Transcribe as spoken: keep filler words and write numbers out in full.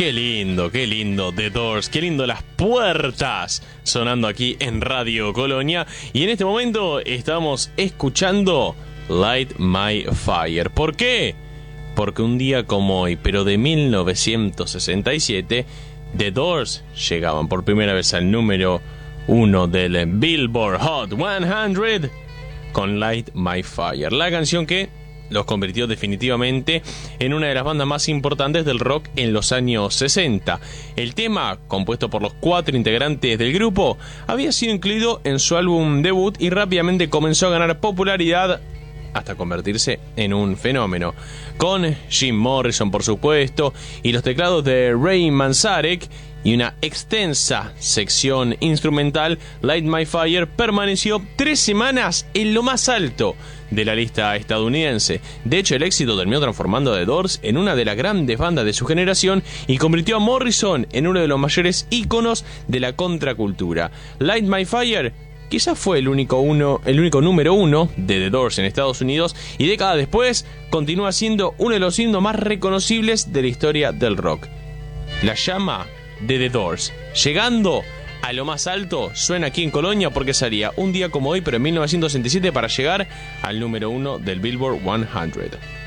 Qué lindo, qué lindo The Doors, qué lindo Las Puertas sonando aquí en Radio Colonia. Y en este momento estamos escuchando Light My Fire. ¿Por qué? Porque un día como hoy, pero de mil novecientos sesenta y siete, The Doors llegaban por primera vez al número uno del Billboard Hot cien con Light My Fire, la canción que los convirtió definitivamente en una de las bandas más importantes del rock en los años sesenta. El tema, compuesto por los cuatro integrantes del grupo, había sido incluido en su álbum debut y rápidamente comenzó a ganar popularidad hasta convertirse en un fenómeno. Con Jim Morrison, por supuesto, y los teclados de Ray Manzarek y una extensa sección instrumental, Light My Fire permaneció tres semanas en lo más alto de la lista estadounidense. De hecho, el éxito terminó transformando a The Doors en una de las grandes bandas de su generación y convirtió a Morrison en uno de los mayores íconos de la contracultura. Light My Fire quizás fue el único, uno, el único número uno de The Doors en Estados Unidos y décadas después continúa siendo uno de los himnos más reconocibles de la historia del rock. La llama de The Doors, llegando a lo más alto, suena aquí en Colonia porque salía un día como hoy, pero en mil novecientos sesenta y siete, para llegar al número uno del Billboard cien.